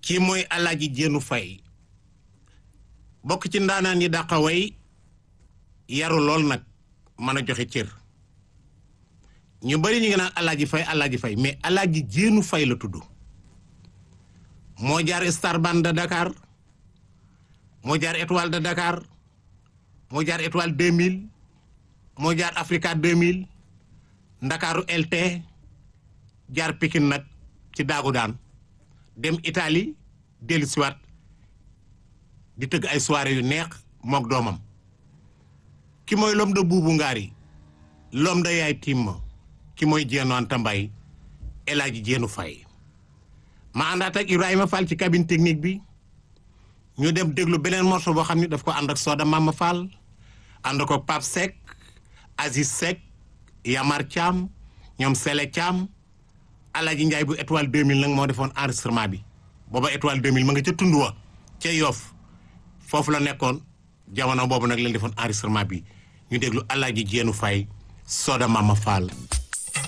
kii mooy Alaaji Jéenu Fay bokk ci ndaanaan yi dàqa way yaru lool nag mën a joxe cër ñu bari ñu ngi naan Alaaji Fay mais Alaaji Jéenu Fay la tudd moo jaar Star Band de Dakar moo jaar Étoile de Dakar moo jaar Étoile 2000 moo jaar Africa 2000 Ndakaaru LT jaar Pikine nag ci daagu daan dem Italie dellu siwaat di tëgg ay soirée yu neex mook doomam ki mooy l'homme de Boubou Ngari l'homme de Yaay Timma ki mooy Jéenu Anta Mbaye El Hadji Jéenu Fay ma àndaat ak Ibrahima Fall ci cabine technique bi ñu dem déglu beneen morceau boo xam ne daf ko ànd ak Soda Mama Fall ànd ko Pape Seck Aziz Seck Yamar Thiam ñoom Sele Thiam Alaaji Njaay bu Étoile 2000 nag moo defoon enregistrement bi booba Étoile 2000 ma nga ca tund wa ca Yoff foofu la nekkoon jamono boobu nag leen defoon enregistrement bi ñu déglu Alaaji Jéenu Fay Soda Mama Fall